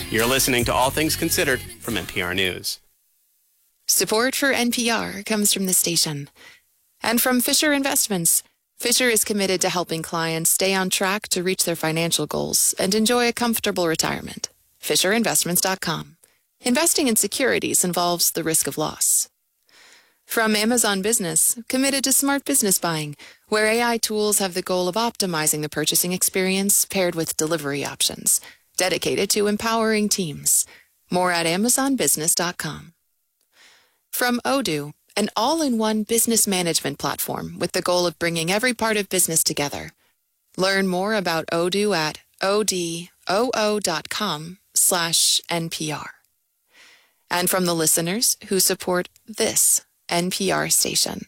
You're listening to All Things Considered from NPR News. Support for NPR comes from the station and from Fisher Investments. Fisher is committed to helping clients stay on track to reach their financial goals and enjoy a comfortable retirement. FisherInvestments.com. Investing in securities involves the risk of loss. From Amazon Business, committed to smart business buying, where AI tools have the goal of optimizing the purchasing experience paired with delivery options, dedicated to empowering teams. More at AmazonBusiness.com. From Odoo, an all-in-one business management platform with the goal of bringing every part of business together. Learn more about Odoo at odoo.com/NPR. And from the listeners who support this NPR station.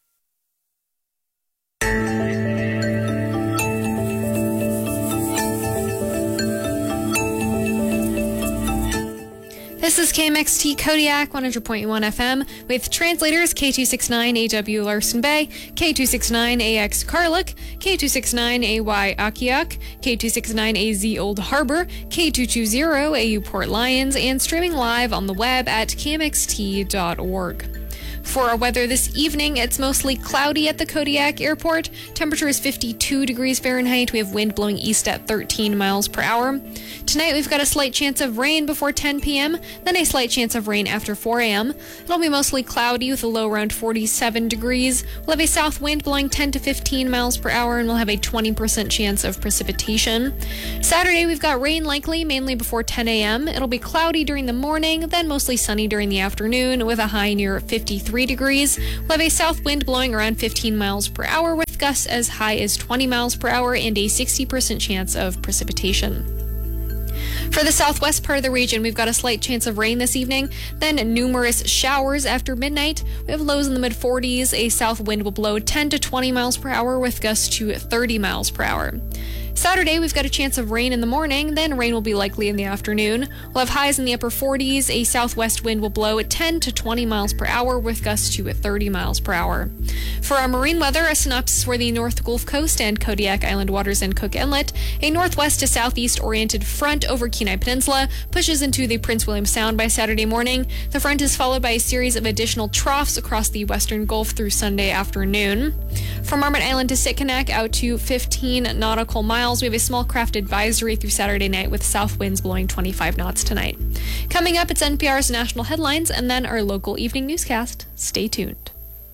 This is KMXT Kodiak 100.1 FM with translators K269AW Larson Bay, K269AX Karluk, K269AY Akiak, K269AZ Old Harbor, K220AU Port Lions, and streaming live on the web at kmxt.org. For our weather this evening, it's mostly cloudy at the Kodiak Airport. Temperature is 52 degrees Fahrenheit. We have wind blowing east at 13 miles per hour. Tonight, we've got a slight chance of rain before 10 p.m., then a slight chance of rain after 4 a.m. It'll be mostly cloudy with a low around 47 degrees. We'll have a south wind blowing 10 to 15 miles per hour, and we'll have a 20% chance of precipitation. Saturday, we've got rain likely, mainly before 10 a.m. It'll be cloudy during the morning, then mostly sunny during the afternoon with a high near 53 degrees. We'll have a south wind blowing around 15 miles per hour with gusts as high as 20 miles per hour and a 60% chance of precipitation. For the southwest part of the region, we've got a slight chance of rain this evening, then numerous showers after midnight. We have lows in the mid-40s. A south wind will blow 10 to 20 miles per hour with gusts to 30 miles per hour. Saturday, we've got a chance of rain in the morning, then rain will be likely in the afternoon. We'll have highs in the upper 40s. A southwest wind will blow at 10 to 20 miles per hour with gusts to 30 miles per hour. For our marine weather, a synopsis for the North Gulf Coast and Kodiak Island waters and Cook Inlet. A northwest to southeast oriented front over Kenai Peninsula pushes into the Prince William Sound by Saturday morning. The front is followed by a series of additional troughs across the western Gulf through Sunday afternoon. From Marmot Island to Sitkinak out to 15 nautical miles. We have a small craft advisory through Saturday night with south winds blowing 25 knots tonight. Coming up, it's NPR's national headlines and then our local evening newscast. Stay tuned.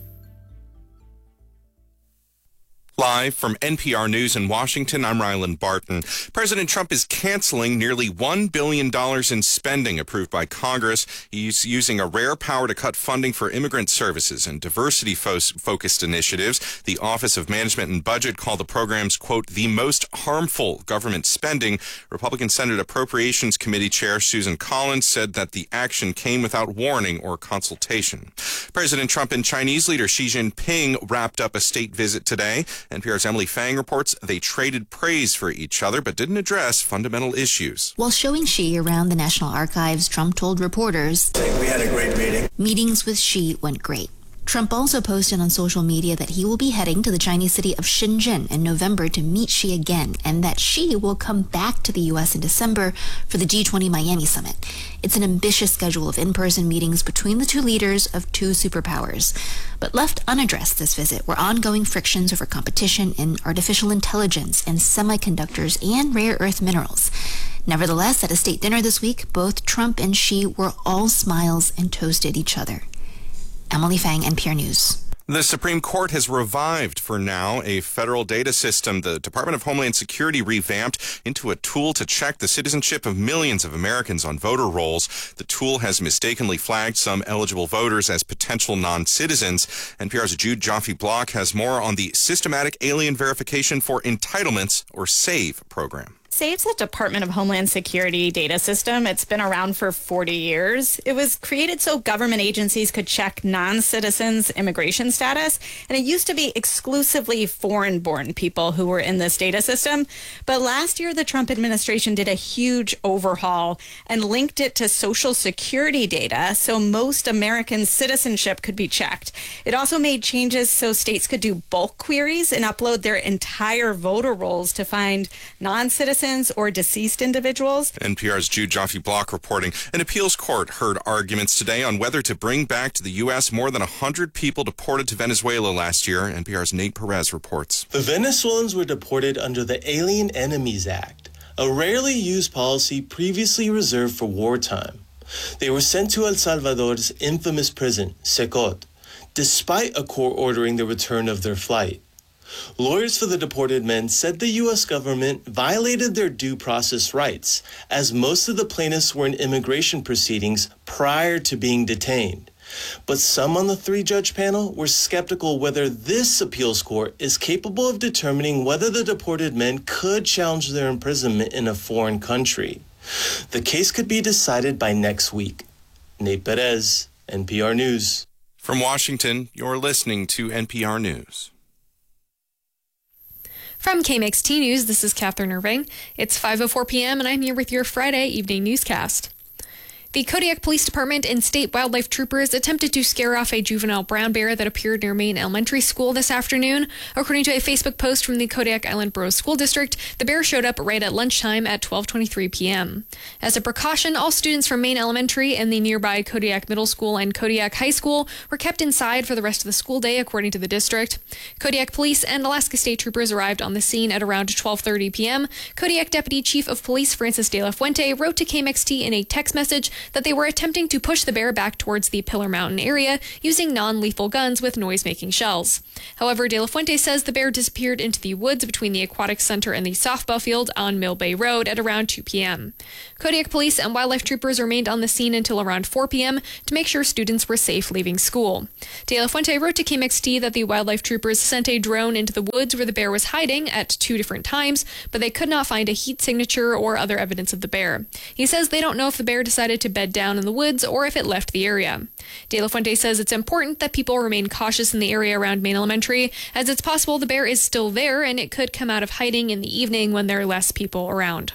Live from NPR News in Washington, I'm Ryland Barton. President Trump is canceling nearly $1 billion in spending approved by Congress. He's using a rare power to cut funding for immigrant services and diversity-focused initiatives. The Office of Management and Budget called the programs, quote, the most harmful government spending. Republican Senate Appropriations Committee Chair Susan Collins said that the action came without warning or consultation. President Trump and Chinese leader Xi Jinping wrapped up a state visit today. NPR's Emily Fang reports they traded praise for each other but didn't address fundamental issues. While showing Xi around the National Archives, Trump told reporters, we had a great meeting. Meetings with Xi went great. Trump also posted on social media that he will be heading to the Chinese city of Shenzhen in November to meet Xi again, and that Xi will come back to the U.S. in December for the G20 Miami summit. It's an ambitious schedule of in-person meetings between the two leaders of two superpowers. But left unaddressed this visit were ongoing frictions over competition in artificial intelligence and semiconductors and rare earth minerals. Nevertheless, at a state dinner this week, both Trump and Xi were all smiles and toasted each other. Emily Fang, NPR News. The Supreme Court has revived, for now, a federal data system the Department of Homeland Security revamped into a tool to check the citizenship of millions of Americans on voter rolls. The tool has mistakenly flagged some eligible voters as potential non-citizens. NPR's Jude Joffe-Block has more on the Systematic Alien Verification for Entitlements, or SAVE, program. SAVE's a Department of Homeland Security data system. It's been around for 40 years. It was created so government agencies could check non-citizens' immigration status, and it used to be exclusively foreign-born people who were in this data system. But last year, the Trump administration did a huge overhaul and linked it to Social Security data so most American citizenship could be checked. It also made changes so states could do bulk queries and upload their entire voter rolls to find non-citizens citizens or deceased individuals. NPR's Jude Joffe-Block reporting. An appeals court heard arguments today on whether to bring back to the U.S. more than 100 people deported to Venezuela last year. NPR's Nate Perez reports. The Venezuelans were deported under the Alien Enemies Act, a rarely used policy previously reserved for wartime. They were sent to El Salvador's infamous prison, Secot, despite a court ordering the return of their flight. Lawyers for the deported men said the U.S. government violated their due process rights, as most of the plaintiffs were in immigration proceedings prior to being detained. But some on the three-judge panel were skeptical whether this appeals court is capable of determining whether the deported men could challenge their imprisonment in a foreign country. The case could be decided by next week. Nate Perez, NPR News. From Washington, you're listening to NPR News. From KMXT News, this is Catherine Irving. It's 5:04 p.m. and I'm here with your Friday evening newscast. The Kodiak Police Department and state wildlife troopers attempted to scare off a juvenile brown bear that appeared near Maine Elementary School this afternoon. According to a Facebook post from the Kodiak Island Borough School District, the bear showed up right at lunchtime at 12:23 p.m. As a precaution, all students from Maine Elementary and the nearby Kodiak Middle School and Kodiak High School were kept inside for the rest of the school day, according to the district. Kodiak Police and Alaska State Troopers arrived on the scene at around 12:30 p.m. Kodiak Deputy Chief of Police Francis De La Fuente wrote to KMXT in a text message that they were attempting to push the bear back towards the Pillar Mountain area using non-lethal guns with noise-making shells. However, De La Fuente says the bear disappeared into the woods between the Aquatic Center and the softball field on Mill Bay Road at around 2 p.m. Kodiak Police and wildlife troopers remained on the scene until around 4 p.m. to make sure students were safe leaving school. De La Fuente wrote to KMXT that the wildlife troopers sent a drone into the woods where the bear was hiding at 2 different times, but they could not find a heat signature or other evidence of the bear. He says they don't know if the bear decided to bed down in the woods or if it left the area. De La Fuente says it's important that people remain cautious in the area around Maine Elementary, as it's possible the bear is still there and it could come out of hiding in the evening when there are less people around.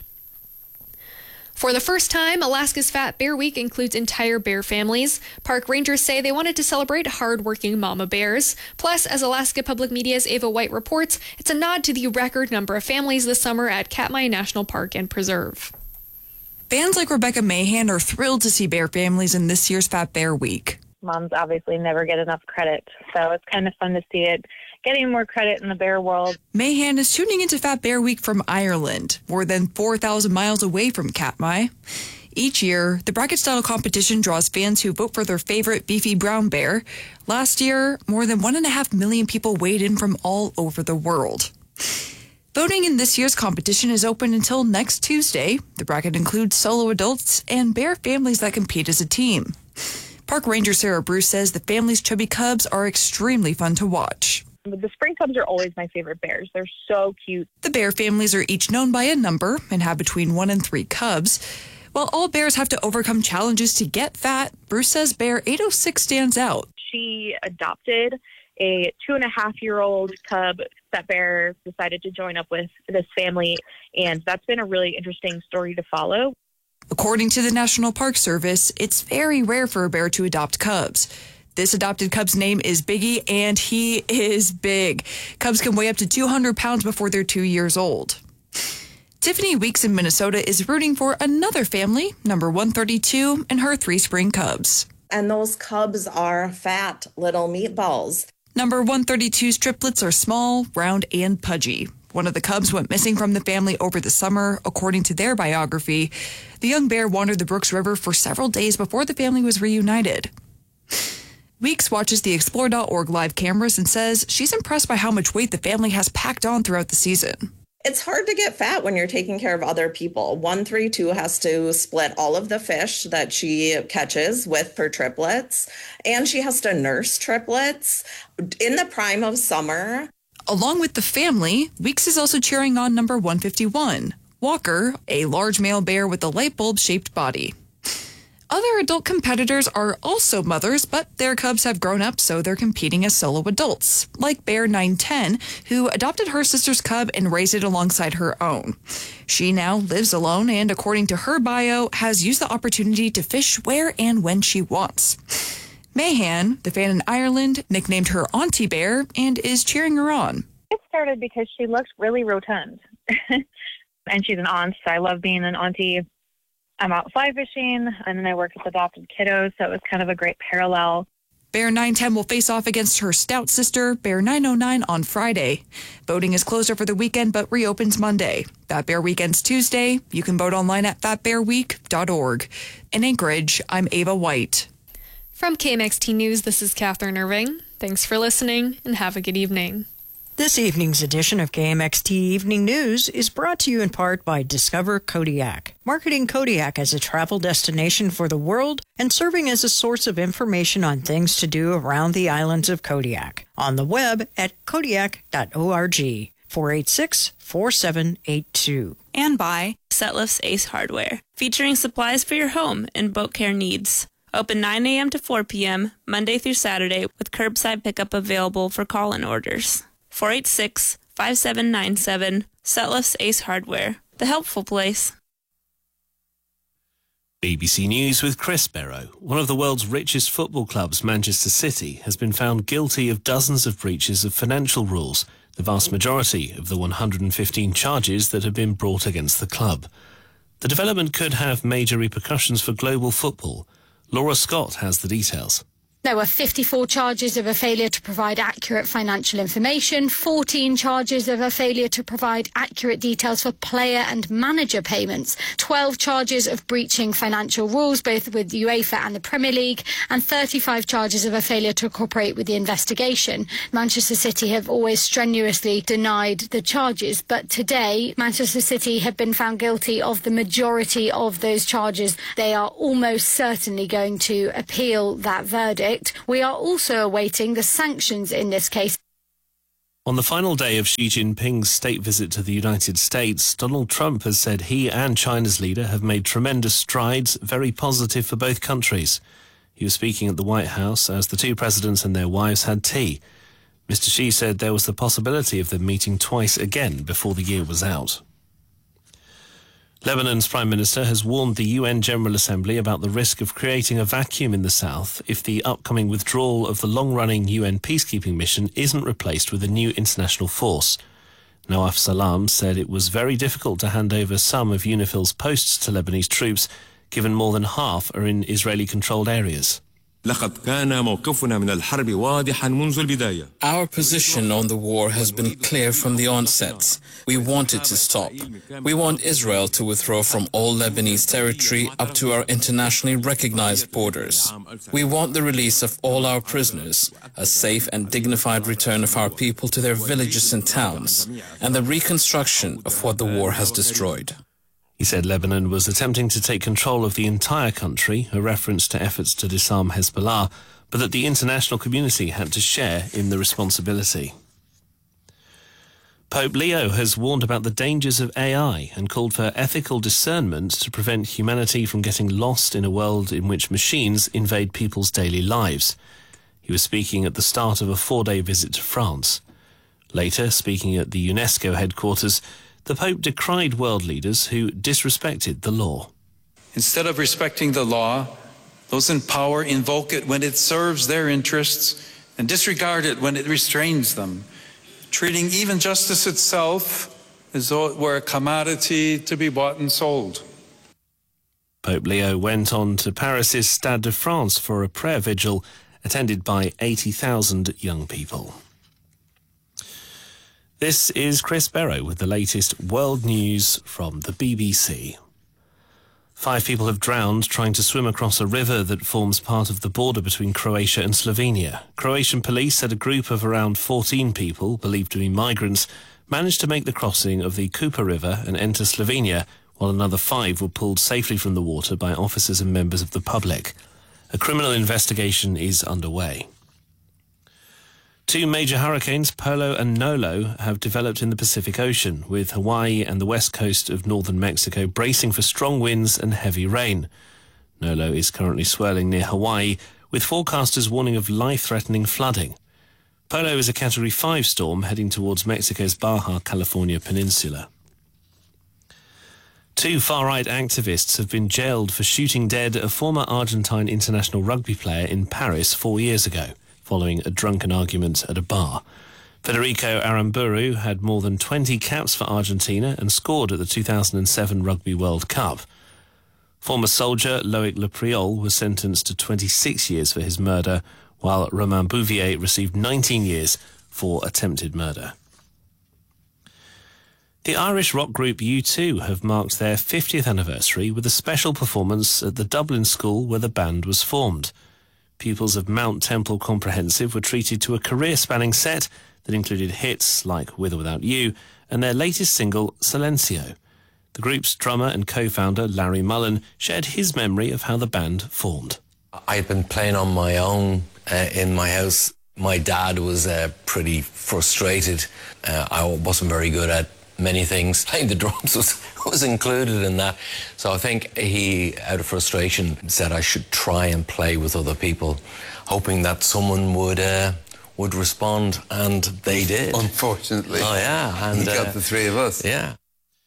For the first time, Alaska's Fat Bear Week includes entire bear families. Park rangers say they wanted to celebrate hard-working mama bears. Plus, as Alaska Public Media's Ava White reports, it's a nod to the record number of families this summer at Katmai National Park and Preserve. Fans like Rebecca Mahan are thrilled to see bear families in this year's Fat Bear Week. Moms obviously never get enough credit, so it's kind of fun to see it getting more credit in the bear world. Mahan is tuning into Fat Bear Week from Ireland, more than 4,000 miles away from Katmai. Each year, the bracket-style competition draws fans who vote for their favorite beefy brown bear. Last year, more than 1.5 million people weighed in from all over the world. Voting in this year's competition is open until next Tuesday. The bracket includes solo adults and bear families that compete as a team. Park Ranger Sarah Bruce says the family's chubby cubs are extremely fun to watch. The spring cubs are always my favorite bears. They're so cute. The bear families are each known by a number and have between 1 and 3 cubs. While all bears have to overcome challenges to get fat, Bruce says bear 806 stands out. She adopted a 2.5-year-old cub that bear decided to join up with this family, and that's been a really interesting story to follow. According to the National Park Service, it's very rare for a bear to adopt cubs. This adopted cub's name is Biggie, and he is big. Cubs can weigh up to 200 pounds before they're 2 years old. Tiffany Weeks in Minnesota is rooting for another family, number 132, and her 3 spring cubs. And those cubs are fat little meatballs. Number 132's triplets are small, round, and pudgy. One of the cubs went missing from the family over the summer, according to their biography. The young bear wandered the Brooks River for several days before the family was reunited. Weeks watches the Explore.org live cameras and says she's impressed by how much weight the family has packed on throughout the season. It's hard to get fat when you're taking care of other people. 132 has to split all of the fish that she catches with her triplets, and she has to nurse triplets in the prime of summer. Along with the family, Weeks is also cheering on number 151, Walker, a large male bear with a light bulb-shaped body. Other adult competitors are also mothers, but their cubs have grown up, so they're competing as solo adults, like Bear 910, who adopted her sister's cub and raised it alongside her own. She now lives alone and, according to her bio, has used the opportunity to fish where and when she wants. Mahan, the fan in Ireland, nicknamed her Auntie Bear and is cheering her on. It started because she looks really rotund. And she's an aunt, so I love being an auntie. I'm out fly fishing, and then I work with adopted kiddos, so it was kind of a great parallel. Bear 910 will face off against her stout sister, Bear 909, on Friday. Voting is closed over the weekend but reopens Monday. Fat Bear Weekend's Tuesday. You can vote online at fatbearweek.org. In Anchorage, I'm Ava White. From KMXT News, this is Catherine Irving. Thanks for listening, and have a good evening. This evening's edition of KMXT Evening News is brought to you in part by Discover Kodiak, marketing Kodiak as a travel destination for the world and serving as a source of information on things to do around the islands of Kodiak. On the web at kodiak.org, 486-4782. And by Setlif's Ace Hardware, featuring supplies for your home and boat care needs. Open 9 a.m. to 4 p.m., Monday through Saturday, with curbside pickup available for call-in orders. 486-5797, Setlif's Ace Hardware, the helpful place. BBC News with Chris Barrow. One of the world's richest football clubs, Manchester City, has been found guilty of dozens of breaches of financial rules, the vast majority of the 115 charges that have been brought against the club. The development could have major repercussions for global football. Laura Scott has the details. There were 54 charges of a failure to provide accurate financial information, 14 charges of a failure to provide accurate details for player and manager payments, 12 charges of breaching financial rules, both with UEFA and the Premier League, and 35 charges of a failure to cooperate with the investigation. Manchester City have always strenuously denied the charges, but today Manchester City have been found guilty of the majority of those charges. They are almost certainly going to appeal that verdict. We are also awaiting the sanctions in this case. On the final day of Xi Jinping's state visit to the United States, Donald Trump has said he and China's leader have made tremendous strides, very positive for both countries. He was speaking at the White House as the two presidents and their wives had tea. Mr. Xi said there was the possibility of them meeting twice again before the year was out. Lebanon's Prime Minister has warned the UN General Assembly about the risk of creating a vacuum in the south if the upcoming withdrawal of the long-running UN peacekeeping mission isn't replaced with a new international force. Nawaf Salam said it was very difficult to hand over some of UNIFIL's posts to Lebanese troops, given more than half are in Israeli-controlled areas. Our position on the war has been clear from the onset. We want it to stop. We want Israel to withdraw from all Lebanese territory up to our internationally recognized borders. We want the release of all our prisoners, a safe and dignified return of our people to their villages and towns, and the reconstruction of what the war has destroyed. He said Lebanon was attempting to take control of the entire country, a reference to efforts to disarm Hezbollah, but that the international community had to share in the responsibility. Pope Leo has warned about the dangers of AI and called for ethical discernment to prevent humanity from getting lost in a world in which machines invade people's daily lives. He was speaking at the start of a 4-day visit to France. Later, speaking at the UNESCO headquarters, the Pope decried world leaders who disrespected the law. Instead of respecting the law, those in power invoke it when it serves their interests and disregard it when it restrains them, treating even justice itself as though it were a commodity to be bought and sold. Pope Leo went on to Paris's Stade de France for a prayer vigil attended by 80,000 young people. This is Chris Barrow with the latest world news from the BBC. 5 people have drowned trying to swim across a river that forms part of the border between Croatia and Slovenia. Croatian police said a group of around 14 people, believed to be migrants, managed to make the crossing of the Kupa River and enter Slovenia, while another 5 were pulled safely from the water by officers and members of the public. A criminal investigation is underway. 2 major hurricanes, Polo and Nolo, have developed in the Pacific Ocean, with Hawaii and the west coast of northern Mexico bracing for strong winds and heavy rain. Nolo is currently swirling near Hawaii, with forecasters warning of life-threatening flooding. Polo is a Category 5 storm heading towards Mexico's Baja California peninsula. 2 far-right activists have been jailed for shooting dead a former Argentine international rugby player in Paris 4 years ago, following a drunken argument at a bar. Federico Aramburu had more than 20 caps for Argentina and scored at the 2007 Rugby World Cup. Former soldier Loic Lepriol was sentenced to 26 years for his murder, while Romain Bouvier received 19 years for attempted murder. The Irish rock group U2 have marked their 50th anniversary with a special performance at the Dublin school where the band was formed. Pupils of Mount Temple Comprehensive were treated to a career-spanning set that included hits like With or Without You and their latest single, Silencio. The group's drummer and co-founder, Larry Mullen, shared his memory of how the band formed. I'd been playing on my own in my house. My dad was pretty frustrated. I wasn't very good at many things. Playing the drums was included in that. So I think he, out of frustration, said I should try and play with other people, hoping that someone would respond, and they did. Unfortunately. Oh, yeah. And you got the three of us. Yeah.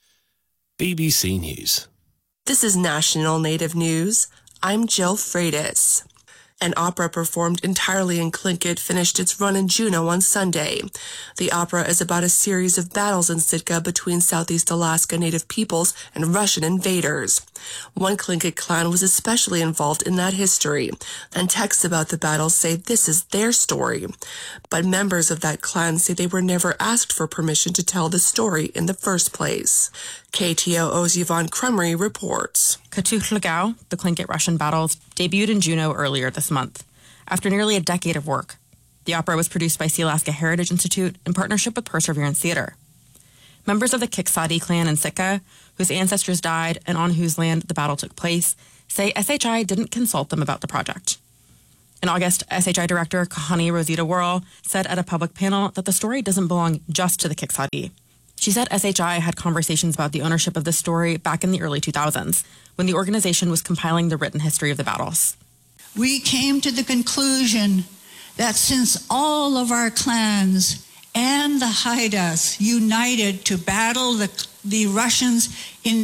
BBC News. This is National Native News. I'm Jill Freitas. An opera performed entirely in Tlingit finished its run in Juneau on Sunday. The opera is about a series of battles in Sitka between Southeast Alaska Native peoples and Russian invaders. One Tlingit clan was especially involved in that history, and texts about the battles say this is their story. But members of that clan say they were never asked for permission to tell the story in the first place. KTOO's Yvonne Crumry reports. Katuch Lagao, the Tlingit Russian battles, debuted in Juneau earlier this month. After nearly a decade of work, the opera was produced by Sealaska Heritage Institute in partnership with Perseverance Theatre. Members of the Kiksadi clan in Sitka, whose ancestors died and on whose land the battle took place, say SHI didn't consult them about the project. In August, SHI Director Kahani Rosita Worrell said at a public panel that the story doesn't belong just to the Kiksadi. She said SHI had conversations about the ownership of the story back in the early 2000s, when the organization was compiling the written history of the battles. We came to the conclusion that since all of our clans and the Haidas united to battle the Russians in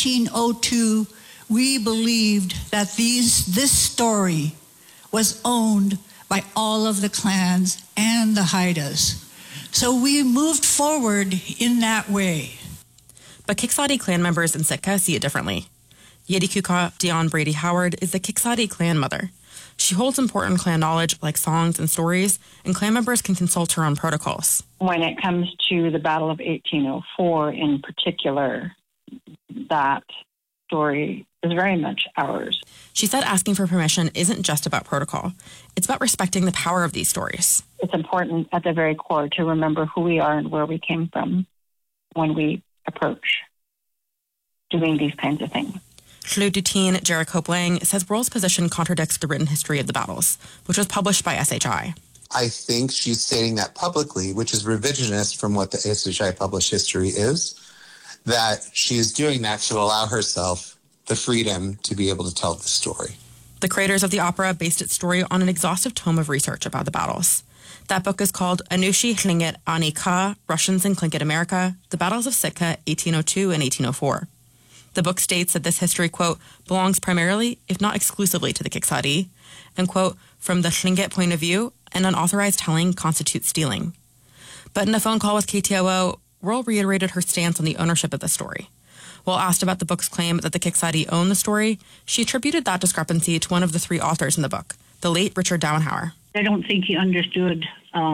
1802, we believed that this story was owned by all of the clans and the Haidas. So we moved forward in that way. But Kiksadi clan members in Sitka see it differently. Yedikuka Dion Brady Howard is the Kiksadi clan mother. She holds important clan knowledge like songs and stories, and clan members can consult her on protocols. When it comes to the Battle of 1804 in particular, that story is very much ours. She said asking for permission isn't just about protocol. It's about respecting the power of these stories. It's important at the very core to remember who we are and where we came from when we approach doing these kinds of things. Chlu Dutin Jericho Blang says Worrell's position contradicts the written history of the battles, which was published by SHI. I think she's stating that publicly, which is revisionist from what the SHI published history is, that she is doing that to allow herself the freedom to be able to tell the story. The creators of the opera based its story on an exhaustive tome of research about the battles. That book is called Anushi Tlingit Ani Ka, Russians in Tlingit America, The Battles of Sitka, 1802 and 1804. The book states that this history, quote, belongs primarily, if not exclusively, to the Kiksadi, and, quote, from the Tlingit point of view, an unauthorized telling constitutes stealing. But in a phone call with KTOO, Worrell reiterated her stance on the ownership of the story. While asked about the book's claim that the Kiksadi own the story, she attributed that discrepancy to one of the three authors in the book, the late Richard Dowenhauer. I don't think he understood,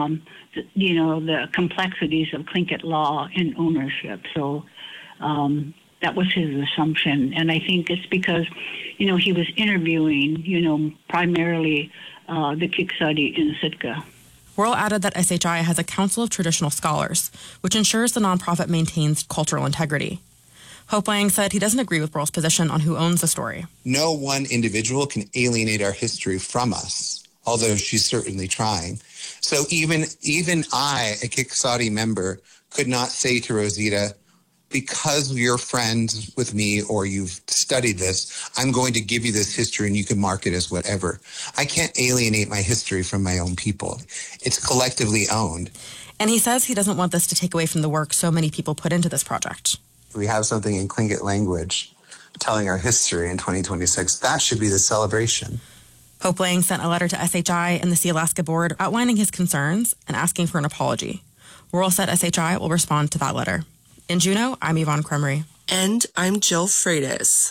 the complexities of Tlingit law and ownership. So that was his assumption. And I think it's because, he was interviewing, primarily the Kiksadi in Sitka. Worrell added that SHI has a Council of Traditional Scholars, which ensures the nonprofit maintains cultural integrity. Hope Lang said he doesn't agree with Worrell's position on who owns the story. No one individual can alienate our history from us, although she's certainly trying. So even I, a Kiksadi member, could not say to Rosita, because you're friends with me or you've studied this, I'm going to give you this history and you can mark it as whatever. I can't alienate my history from my own people. It's collectively owned. And he says he doesn't want this to take away from the work so many people put into this project. We have something in Tlingit language telling our history in 2026. That should be the celebration. Hope Lang sent a letter to SHI and the Sealaska Board outlining his concerns and asking for an apology. Ruralset SHI will respond to that letter. In Juneau, I'm Yvonne Cremery. And I'm Jill Freitas.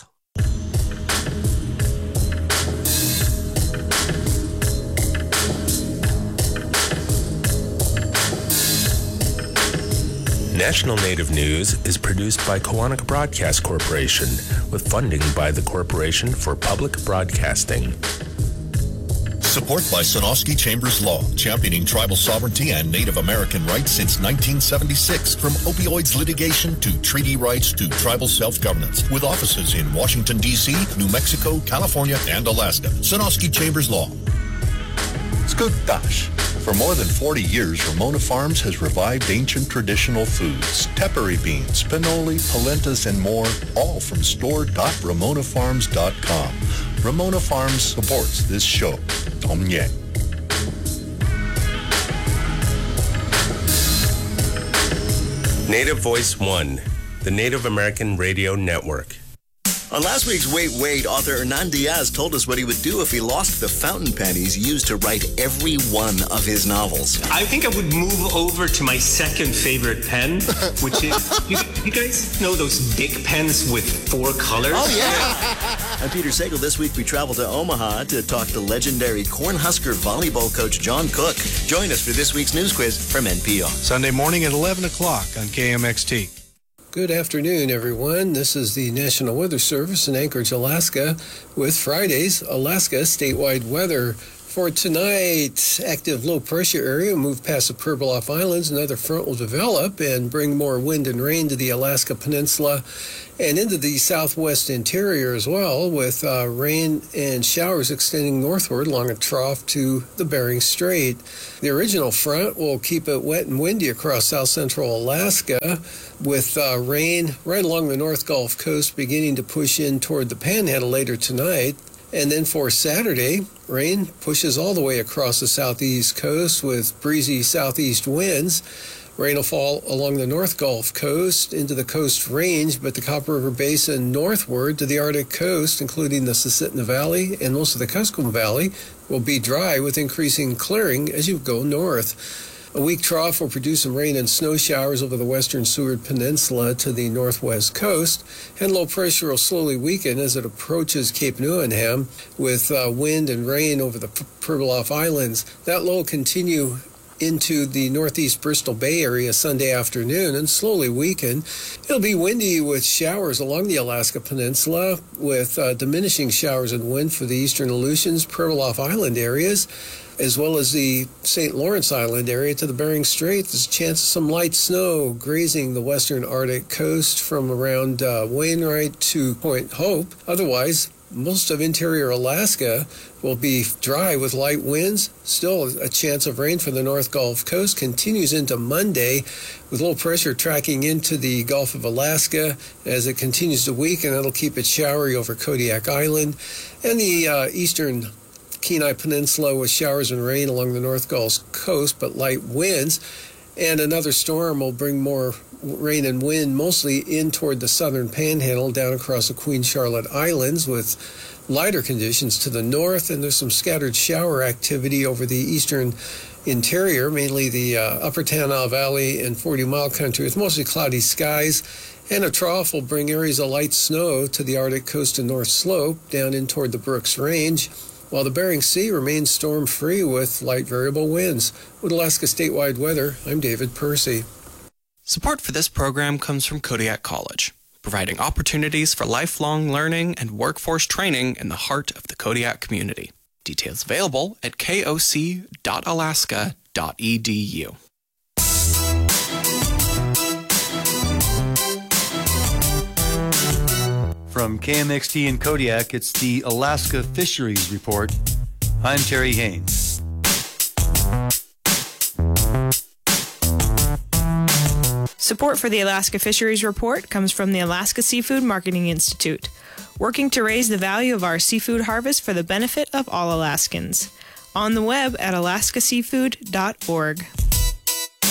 National Native News is produced by Kawanak Broadcast Corporation with funding by the Corporation for Public Broadcasting. Support by Sonosky Chambers Law, championing tribal sovereignty and Native American rights since 1976. From opioids litigation to treaty rights to tribal self-governance. With offices in Washington, D.C., New Mexico, California, and Alaska. Sonosky Chambers Law. Skuktash. For more than 40 years, Ramona Farms has revived ancient traditional foods. Tepary beans, pinoli, polentas, and more, all from store.ramonafarms.com. Ramona Farms supports this show. Tomye. Native Voice One, the Native American Radio Network. On last week's Wait, author Hernan Diaz told us what he would do if he lost the fountain pen he's used to write every one of his novels. I think I would move over to my second favorite pen, which is, you guys know those Bic pens with 4 colors? Oh, yeah. I'm Peter Sagal. This week we travel to Omaha to talk to legendary Cornhusker volleyball coach John Cook. Join us for this week's news quiz from NPR. Sunday morning at 11 o'clock on KMXT. Good afternoon, everyone. This is the National Weather Service in Anchorage, Alaska, with Friday's Alaska statewide weather. For tonight, active low-pressure area will move past the Pribilof Islands. Another front will develop and bring more wind and rain to the Alaska Peninsula and into the southwest interior as well, with rain and showers extending northward along a trough to the Bering Strait. The original front will keep it wet and windy across south-central Alaska, with rain right along the North Gulf Coast beginning to push in toward the Panhandle later tonight. And then for Saturday, rain pushes all the way across the southeast coast with breezy southeast winds. Rain will fall along the North Gulf Coast into the Coast Range, but the Copper River Basin northward to the Arctic coast, including the Susitna Valley and most of the Kuskokwim Valley, will be dry with increasing clearing as you go north. A weak trough will produce some rain and snow showers over the western Seward Peninsula to the northwest coast, and low pressure will slowly weaken as it approaches Cape Neuenham with wind and rain over the Pribilof Islands. That low will continue into the northeast Bristol Bay area Sunday afternoon and slowly weaken. It'll be windy with showers along the Alaska Peninsula, with diminishing showers and wind for the eastern Aleutians, Pribilof Island areas, as well as the St. Lawrence Island area to the Bering Strait. There's a chance of some light snow grazing the western Arctic coast from around Wainwright to Point Hope. Otherwise, most of interior Alaska will be dry with light winds. Still a chance of rain for the North Gulf Coast continues into Monday, with low pressure tracking into the Gulf of Alaska. As it continues to weaken, it'll keep it showery over Kodiak Island and the eastern Kenai Peninsula with showers and rain along the North Gulf Coast, but light winds. And another storm will bring more rain and wind, mostly in toward the southern Panhandle down across the Queen Charlotte Islands, with lighter conditions to the north. And there's some scattered shower activity over the eastern interior, mainly the upper Tanana Valley and 40 Mile Country, with mostly cloudy skies. And a trough will bring areas of light snow to the Arctic coast and North Slope down in toward the Brooks Range, while the Bering Sea remains storm-free with light variable winds. With Alaska statewide weather, I'm David Percy. Support for this program comes from Kodiak College, providing opportunities for lifelong learning and workforce training in the heart of the Kodiak community. Details available at koc.alaska.edu. From KMXT in Kodiak, it's the Alaska Fisheries Report. I'm Terry Haynes. Support for the Alaska Fisheries Report comes from the Alaska Seafood Marketing Institute, working to raise the value of our seafood harvest for the benefit of all Alaskans. On the web at alaskaseafood.org.